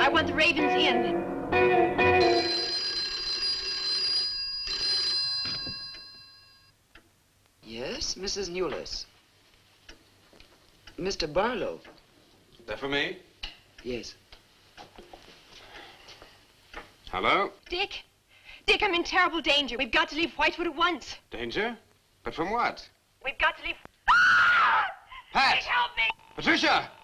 I want the Ravens Inn. Yes, Mrs. Newless. Mr. Barlow. That for me? Yes. Hello? Dick? Dick, I'm in terrible danger. We've got to leave Whitewood at once. Danger? But from what? We've got to leave... Pat! Dick, help me! Patricia!